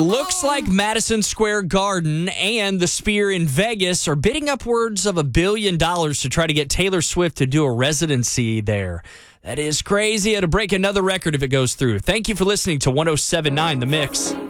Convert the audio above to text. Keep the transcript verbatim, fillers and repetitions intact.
Looks like Madison Square Garden and the Sphere in Vegas are bidding upwards of a billion dollars to try to get Taylor Swift to do a residency there. That is crazy. It'll break another record if it goes through. Thank you for listening to one oh seven point nine The Mix.